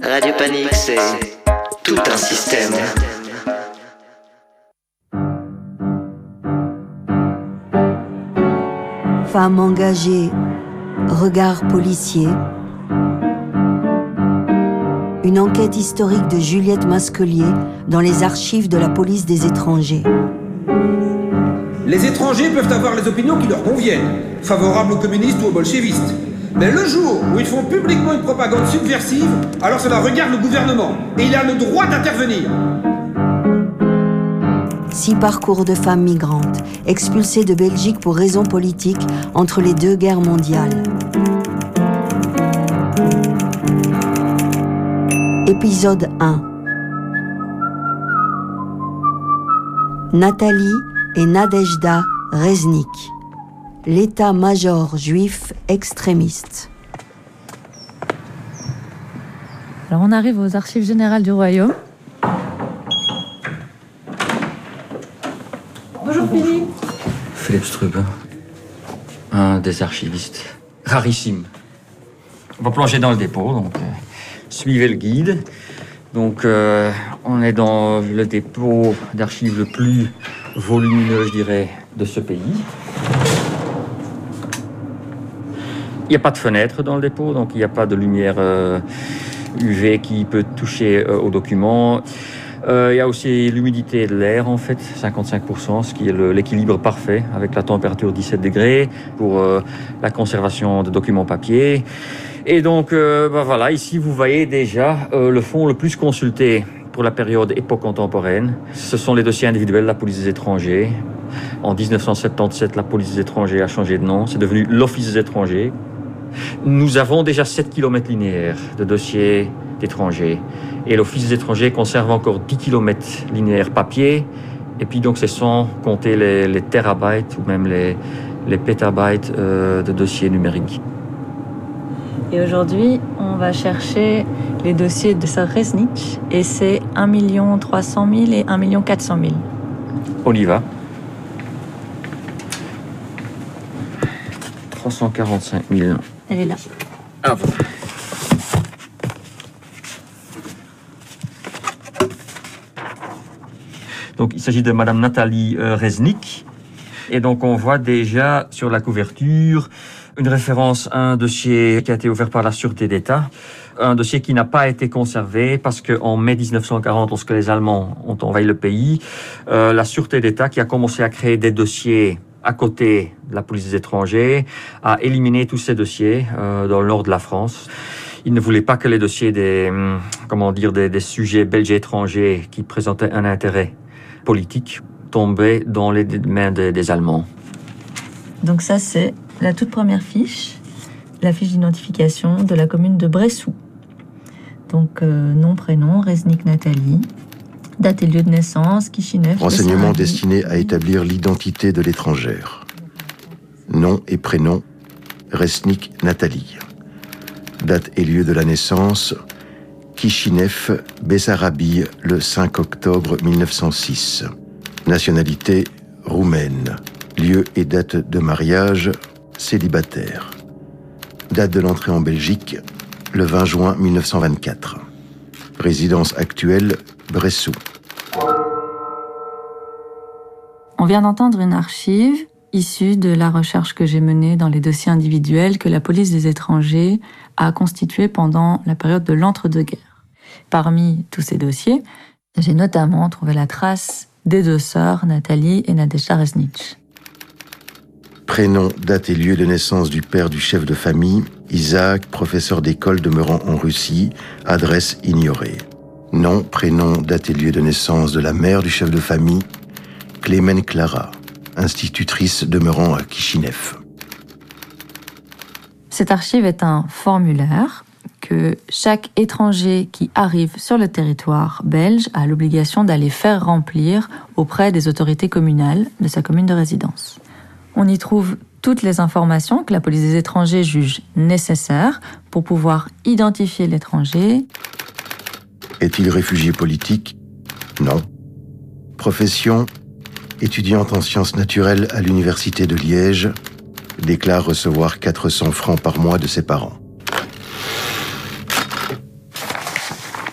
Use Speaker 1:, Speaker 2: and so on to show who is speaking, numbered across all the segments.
Speaker 1: Radio Panique, c'est tout un système.
Speaker 2: Femme engagée, regard policier. Une enquête historique de Juliette Masquelier dans les archives de la police des étrangers.
Speaker 3: Les étrangers peuvent avoir les opinions qui leur conviennent, favorables aux communistes ou aux bolchevistes. Mais le jour où ils font publiquement une propagande subversive, alors cela regarde le gouvernement et il a le droit d'intervenir.
Speaker 2: 6 parcours de femmes migrantes, expulsées de Belgique pour raisons politiques entre les 2 guerres mondiales. Épisode 1. Nathalie et Nadejda Reznik. L'état-major juif extrémiste.
Speaker 4: Alors on arrive aux archives générales du royaume. Bonjour Philippe.
Speaker 5: Philippe Strube, un des archivistes rarissimes. On va plonger dans le dépôt, donc suivez le guide. Donc on est dans le dépôt d'archives le plus volumineux, je dirais, de ce pays. Il n'y a pas de fenêtre dans le dépôt, donc il n'y a pas de lumière UV qui peut toucher aux documents. Il y a aussi l'humidité de l'air, en fait, 55%, ce qui est l'équilibre parfait, avec la température 17 degrés pour la conservation de documents papier. Et donc, voilà, ici, vous voyez déjà le fond le plus consulté pour la période époque contemporaine. Ce sont les dossiers individuels de la police des étrangers. En 1977, la police des étrangers a changé de nom. C'est devenu l'Office des étrangers. Nous avons déjà 7 km linéaires de dossiers d'étrangers. Et l'Office des étrangers conserve encore 10 km linéaires papier. Et puis donc c'est sans compter les terabytes ou même les pétabytes de dossiers numériques.
Speaker 4: Et aujourd'hui, on va chercher les dossiers de Sir Reznik. Et c'est 1 300 000 et 1 400 000.
Speaker 5: On y va. 345 000.
Speaker 4: Elle est là.
Speaker 5: Ah bon. Donc, il s'agit de Madame Nathalie Reznik. Et donc, on voit déjà sur la couverture une référence à un dossier qui a été ouvert par la Sûreté d'État. Un dossier qui n'a pas été conservé parce qu'en mai 1940, lorsque les Allemands ont envahi le pays, la Sûreté d'État, qui a commencé à créer des dossiers à côté de la police des étrangers, a éliminé tous ces dossiers dans le nord de la France. Il ne voulait pas que les dossiers des sujets belges et étrangers qui présentaient un intérêt politique tombaient dans les mains des Allemands.
Speaker 4: Donc ça, c'est la toute première fiche, la fiche d'identification de la commune de Bressou. Donc nom, prénom, Reznik Nathalie, date et lieu de naissance, Kishinev.
Speaker 6: Renseignements destinés à établir l'identité de l'étrangère. Nom et prénom, Reznik Nathalie. Date et lieu de la naissance, Kishinev, Bessarabie, le 5 octobre 1906. Nationalité, roumaine. Lieu et date de mariage, célibataire. Date de l'entrée en Belgique, le 20 juin 1924. Résidence actuelle, Bressou.
Speaker 4: On vient d'entendre une archive issue de la recherche que j'ai menée dans les dossiers individuels que la police des étrangers a constitués pendant la période de l'entre-deux-guerres. Parmi tous ces dossiers, j'ai notamment trouvé la trace des 2 sœurs, Nathalie et Nadejda Reznik.
Speaker 6: Prénom, date et lieu de naissance du père du chef de famille, Isaac, professeur d'école demeurant en Russie, adresse ignorée. Nom, prénom, date et lieu de naissance de la mère du chef de famille, Clémène Clara, institutrice demeurant à Kishinev.
Speaker 4: Cette archive est un formulaire que chaque étranger qui arrive sur le territoire belge a l'obligation d'aller faire remplir auprès des autorités communales de sa commune de résidence. On y trouve toutes les informations que la police des étrangers juge nécessaires pour pouvoir identifier l'étranger.
Speaker 6: Est-il réfugié politique? Non. Profession? Étudiante en sciences naturelles à l'université de Liège, déclare recevoir 400 francs par mois de ses parents.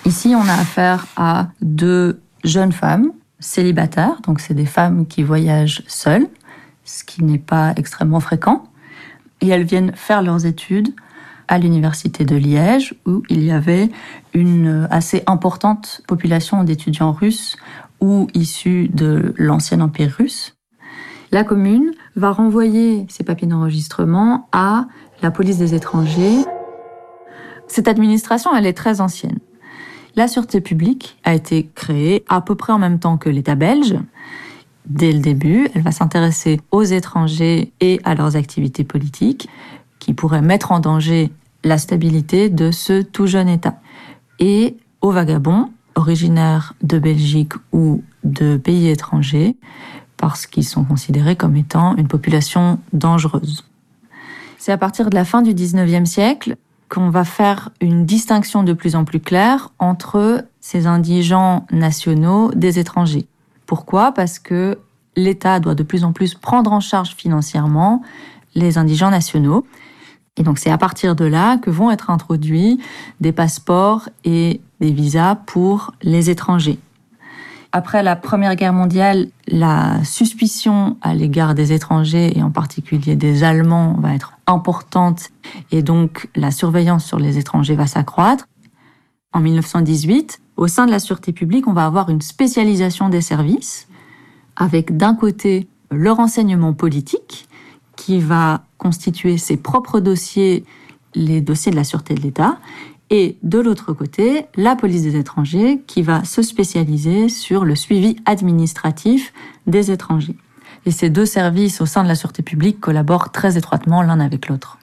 Speaker 4: Ici, on a affaire à 2 jeunes femmes célibataires, donc c'est des femmes qui voyagent seules, ce qui n'est pas extrêmement fréquent. Et elles viennent faire leurs études à l'université de Liège, où il y avait une assez importante population d'étudiants russes ou issus de l'ancien empire russe. La commune va renvoyer ces papiers d'enregistrement à la police des étrangers. Cette administration, elle est très ancienne. La sûreté publique a été créée à peu près en même temps que l'État belge. Dès le début, elle va s'intéresser aux étrangers et à leurs activités politiques qui pourraient mettre en danger la stabilité de ce tout jeune État. Et aux vagabonds, originaires de Belgique ou de pays étrangers, parce qu'ils sont considérés comme étant une population dangereuse. C'est à partir de la fin du 19e siècle qu'on va faire une distinction de plus en plus claire entre ces indigents nationaux des étrangers. Pourquoi ? Parce que l'État doit de plus en plus prendre en charge financièrement les indigents nationaux. Et donc c'est à partir de là que vont être introduits des passeports et des visas pour les étrangers. Après la Première Guerre mondiale, la suspicion à l'égard des étrangers, et en particulier des Allemands, va être importante, et donc la surveillance sur les étrangers va s'accroître. En 1918, au sein de la sûreté publique, on va avoir une spécialisation des services, avec d'un côté le renseignement politique, qui va constituer ses propres dossiers, les dossiers de la sûreté de l'État, et de l'autre côté, la police des étrangers qui va se spécialiser sur le suivi administratif des étrangers. Et ces 2 services au sein de la sûreté publique collaborent très étroitement l'un avec l'autre.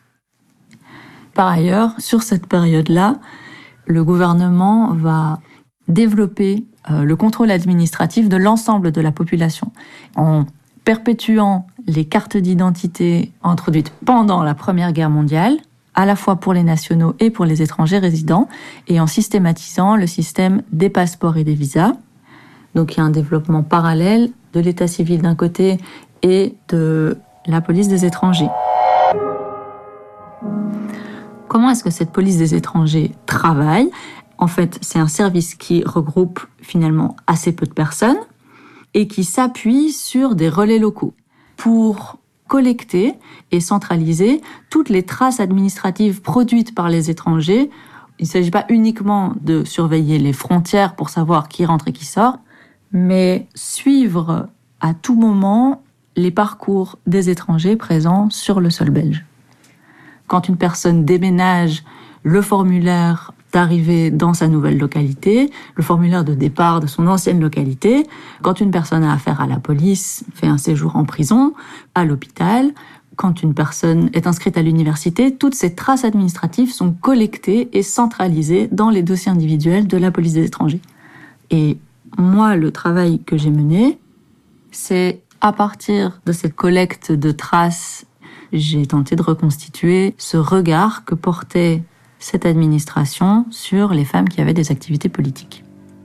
Speaker 4: Par ailleurs, sur cette période-là, le gouvernement va développer le contrôle administratif de l'ensemble de la population en perpétuant les cartes d'identité introduites pendant la Première Guerre mondiale, à la fois pour les nationaux et pour les étrangers résidents, et en systématisant le système des passeports et des visas. Donc il y a un développement parallèle de l'état civil d'un côté et de la police des étrangers. Comment est-ce que cette police des étrangers travaille ? En fait, c'est un service qui regroupe finalement assez peu de personnes et qui s'appuie sur des relais locaux pour collecter et centraliser toutes les traces administratives produites par les étrangers. Il ne s'agit pas uniquement de surveiller les frontières pour savoir qui rentre et qui sort, mais suivre à tout moment les parcours des étrangers présents sur le sol belge. Quand une personne déménage, le formulaire d'arrivée dans sa nouvelle localité, le formulaire de départ de son ancienne localité. Quand une personne a affaire à la police, fait un séjour en prison, à l'hôpital, quand une personne est inscrite à l'université, toutes ces traces administratives sont collectées et centralisées dans les dossiers individuels de la police des étrangers. Et moi, le travail que j'ai mené, c'est à partir de cette collecte de traces, j'ai tenté de reconstituer ce regard que portait cette administration sur les femmes qui avaient des activités politiques.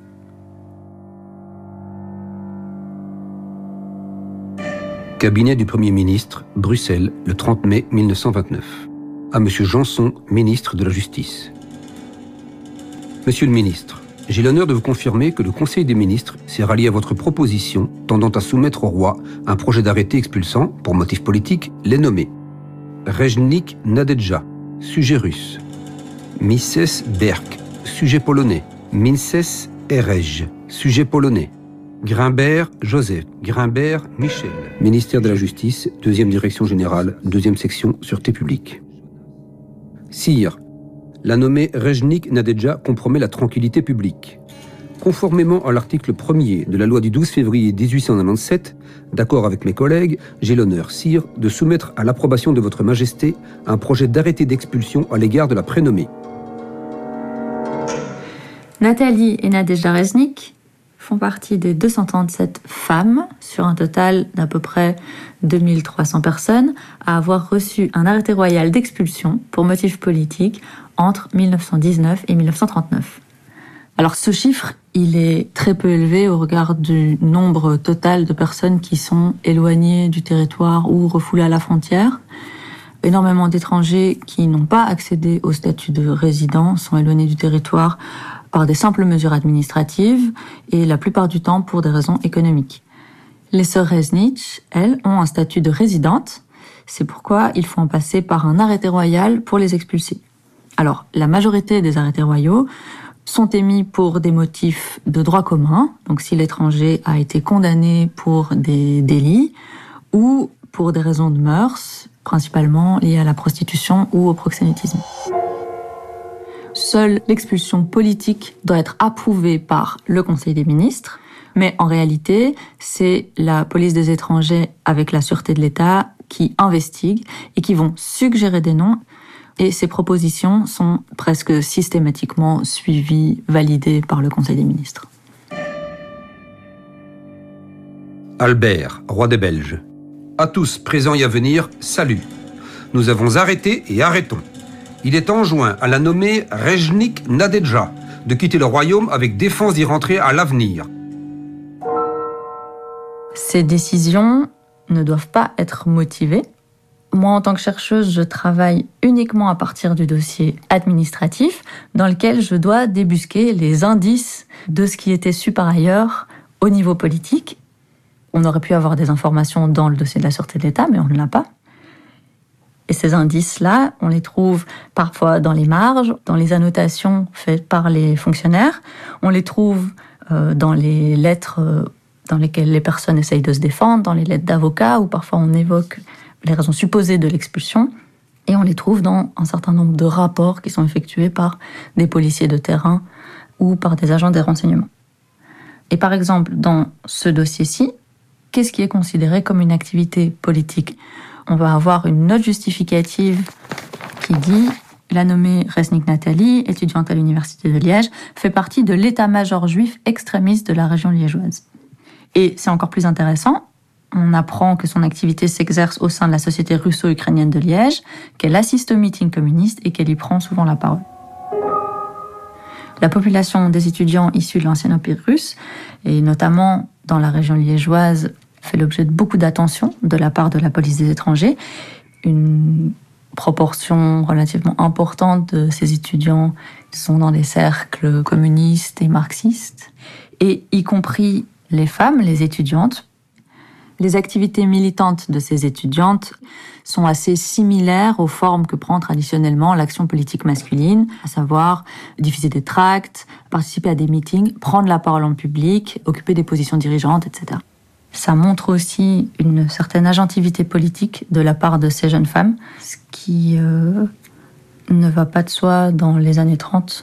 Speaker 7: Cabinet du Premier ministre, Bruxelles, le 30 mai 1929. À M. Janson, ministre de la Justice. Monsieur le ministre, j'ai l'honneur de vous confirmer que le Conseil des ministres s'est rallié à votre proposition tendant à soumettre au roi un projet d'arrêté expulsant, pour motif politique, les nommés Rezhnik Nadezhda, sujet russe, Mises Berk, sujet polonais, Minces Erej, sujet polonais, Grimbert Joseph, Grimbert Michel, ministère de la Justice, 2e Direction Générale, 2e Section Sûreté Publique. Sire, la nommée Rezhnik Nadezhda compromet la tranquillité publique. Conformément à l'article 1er de la loi du 12 février 1897, d'accord avec mes collègues, j'ai l'honneur, sire, de soumettre à l'approbation de votre Majesté un projet d'arrêté d'expulsion à l'égard de la prénommée.
Speaker 4: Nathalie et Nadezhda Rezhnik font partie des 237 femmes, sur un total d'à peu près 2300 personnes, à avoir reçu un arrêté royal d'expulsion pour motif politique entre 1919 et 1939. Alors ce chiffre, il est très peu élevé au regard du nombre total de personnes qui sont éloignées du territoire ou refoulées à la frontière. Énormément d'étrangers qui n'ont pas accédé au statut de résident sont éloignés du territoire par des simples mesures administratives et la plupart du temps pour des raisons économiques. Les sœurs Reznicz, elles, ont un statut de résidentes. C'est pourquoi il faut en passer par un arrêté royal pour les expulser. Alors, la majorité des arrêtés royaux sont émis pour des motifs de droit commun, donc si l'étranger a été condamné pour des délits ou pour des raisons de mœurs, principalement liées à la prostitution ou au proxénétisme. Seule l'expulsion politique doit être approuvée par le Conseil des ministres, mais en réalité, c'est la police des étrangers avec la sûreté de l'État qui investiguent et qui vont suggérer des noms. Et ces propositions sont presque systématiquement suivies, validées par le Conseil des ministres.
Speaker 7: Albert, roi des Belges. À tous, présents et à venir, salut. Nous avons arrêté et arrêtons. Il est enjoint à la nommée Reznicz Nadezhda de quitter le royaume avec défense d'y rentrer à l'avenir.
Speaker 4: Ces décisions ne doivent pas être motivées. Moi, en tant que chercheuse, je travaille uniquement à partir du dossier administratif dans lequel je dois débusquer les indices de ce qui était su par ailleurs au niveau politique. On aurait pu avoir des informations dans le dossier de la Sûreté de l'État, mais on ne l'a pas. Et ces indices-là, on les trouve parfois dans les marges, dans les annotations faites par les fonctionnaires. On les trouve dans les lettres dans lesquelles les personnes essayent de se défendre, dans les lettres d'avocats, où parfois on évoque les raisons supposées de l'expulsion. Et on les trouve dans un certain nombre de rapports qui sont effectués par des policiers de terrain ou par des agents des renseignements. Et par exemple, dans ce dossier-ci, qu'est-ce qui est considéré comme une activité politique ? On va avoir une note justificative qui dit « La nommée Reznicz Nathalie, étudiante à l'Université de Liège, fait partie de l'état-major juif extrémiste de la région liégeoise. » Et c'est encore plus intéressant, on apprend que son activité s'exerce au sein de la Société russo-ukrainienne de Liège, qu'elle assiste aux meetings communistes et qu'elle y prend souvent la parole. La population des étudiants issus de l'ancien empire russe, et notamment dans la région liégeoise, fait l'objet de beaucoup d'attention de la part de la police des étrangers. Une proportion relativement importante de ces étudiants sont dans des cercles communistes et marxistes, et y compris les femmes, les étudiantes. Les activités militantes de ces étudiantes sont assez similaires aux formes que prend traditionnellement l'action politique masculine, à savoir diffuser des tracts, participer à des meetings, prendre la parole en public, occuper des positions dirigeantes, etc. Ça montre aussi une certaine agentivité politique de la part de ces jeunes femmes, ce qui ne va pas de soi dans les années 30.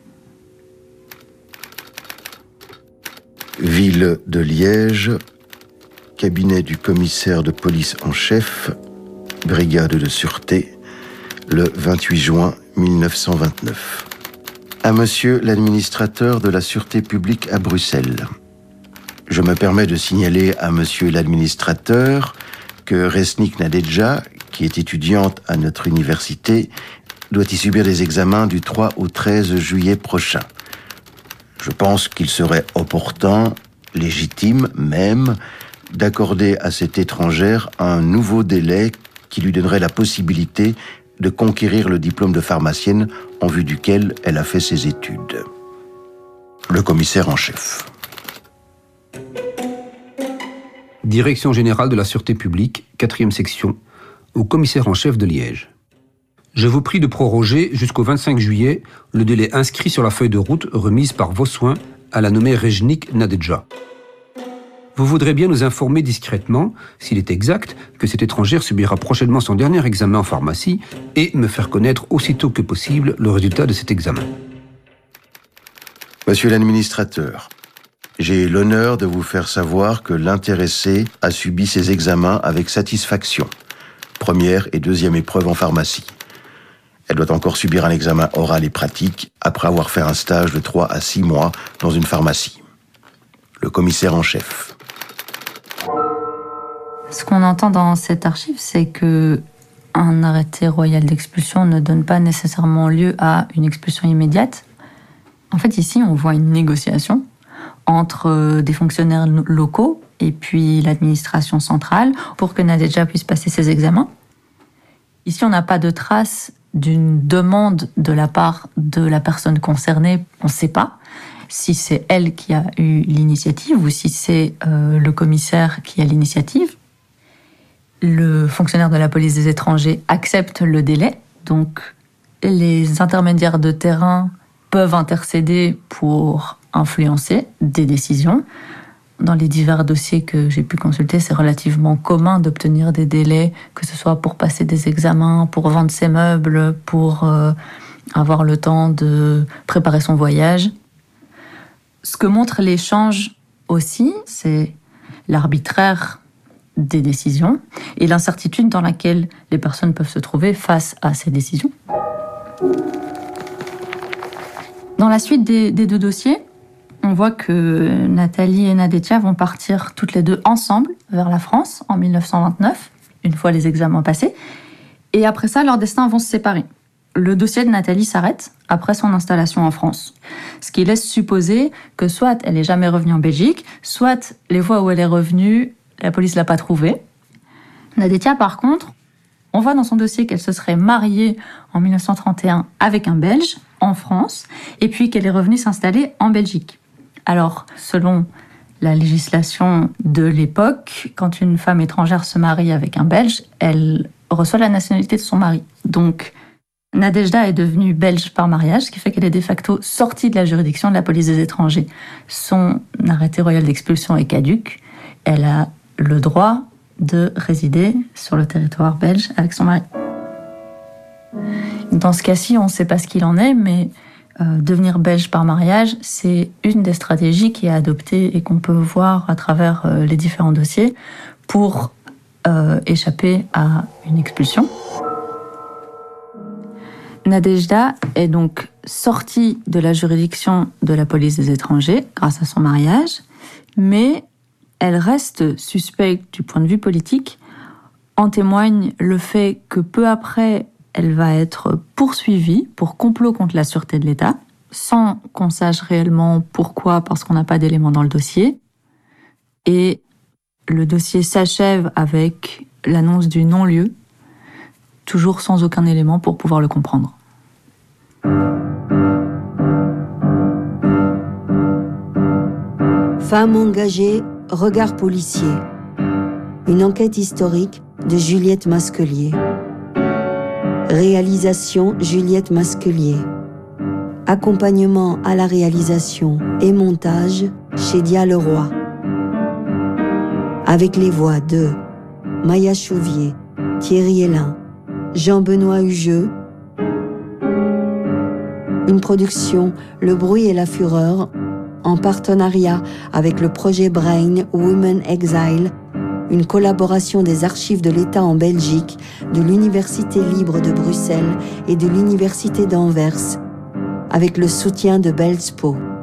Speaker 6: Ville de Liège, cabinet du commissaire de police en chef, brigade de sûreté, le 28 juin 1929. À monsieur l'administrateur de la sûreté publique à Bruxelles. Je me permets de signaler à monsieur l'administrateur que Reznicz Nadezhda, qui est étudiante à notre université, doit y subir des examens du 3 au 13 juillet prochain. Je pense qu'il serait opportun, légitime même, d'accorder à cette étrangère un nouveau délai qui lui donnerait la possibilité de conquérir le diplôme de pharmacienne en vue duquel elle a fait ses études. Le commissaire en chef.
Speaker 7: Direction générale de la Sûreté publique, 4e section, au commissaire en chef de Liège. Je vous prie de proroger jusqu'au 25 juillet le délai inscrit sur la feuille de route remise par vos soins à la nommée Reznicz Nadezhda. Vous voudrez bien nous informer discrètement, s'il est exact, que cette étrangère subira prochainement son dernier examen en pharmacie et me faire connaître aussitôt que possible le résultat de cet examen.
Speaker 6: Monsieur l'administrateur, j'ai l'honneur de vous faire savoir que l'intéressée a subi ses examens avec satisfaction. Première et deuxième épreuve en pharmacie. Elle doit encore subir un examen oral et pratique après avoir fait un stage de 3 à 6 mois dans une pharmacie. Le commissaire en chef.
Speaker 4: Ce qu'on entend dans cette archive, c'est que un arrêté royal d'expulsion ne donne pas nécessairement lieu à une expulsion immédiate. En fait, ici, on voit une négociation entre des fonctionnaires locaux et puis l'administration centrale pour que Nadezhda puisse passer ses examens. Ici, on n'a pas de traces d'une demande de la part de la personne concernée, on ne sait pas si c'est elle qui a eu l'initiative ou si c'est le commissaire qui a l'initiative. Le fonctionnaire de la police des étrangers accepte le délai, donc les intermédiaires de terrain peuvent intercéder pour influencer des décisions. Dans les divers dossiers que j'ai pu consulter, c'est relativement commun d'obtenir des délais, que ce soit pour passer des examens, pour vendre ses meubles, pour avoir le temps de préparer son voyage. Ce que montre l'échange aussi, c'est l'arbitraire des décisions et l'incertitude dans laquelle les personnes peuvent se trouver face à ces décisions. Dans la suite des deux dossiers, on voit que Nathalie et Nadejda vont partir toutes les deux ensemble vers la France en 1929, une fois les examens passés. Et après ça, leurs destins vont se séparer. Le dossier de Nathalie s'arrête après son installation en France, ce qui laisse supposer que soit elle n'est jamais revenue en Belgique, soit les fois où elle est revenue, la police ne l'a pas trouvée. Nadejda, par contre, on voit dans son dossier qu'elle se serait mariée en 1931 avec un Belge en France, et puis qu'elle est revenue s'installer en Belgique. Alors, selon la législation de l'époque, quand une femme étrangère se marie avec un Belge, elle reçoit la nationalité de son mari. Donc, Nadejda est devenue belge par mariage, ce qui fait qu'elle est de facto sortie de la juridiction de la police des étrangers. Son arrêté royal d'expulsion est caduc. Elle a le droit de résider sur le territoire belge avec son mari. Dans ce cas-ci, on ne sait pas ce qu'il en est, mais devenir belge par mariage, c'est une des stratégies qui est adoptée et qu'on peut voir à travers les différents dossiers pour échapper à une expulsion. Nadejda est donc sortie de la juridiction de la police des étrangers grâce à son mariage, mais elle reste suspecte du point de vue politique. En témoigne le fait que peu après, elle va être poursuivie pour complot contre la sûreté de l'État, sans qu'on sache réellement pourquoi, parce qu'on n'a pas d'éléments dans le dossier. Et le dossier s'achève avec l'annonce du non-lieu, toujours sans aucun élément pour pouvoir le comprendre.
Speaker 2: Femme engagée, regard policier. Une enquête historique de Juliette Masquelier. Réalisation Juliette Masquelier. Accompagnement à la réalisation et montage chez Dia Leroy. Avec les voix de Maya Chouvier, Thierry Hélin, Jean-Benoît Hugeux. Une production Le Bruit et la Fureur en partenariat avec le projet Brain Women Exile, une collaboration des archives de l'État en Belgique, de l'Université libre de Bruxelles et de l'Université d'Anvers, avec le soutien de Belspo.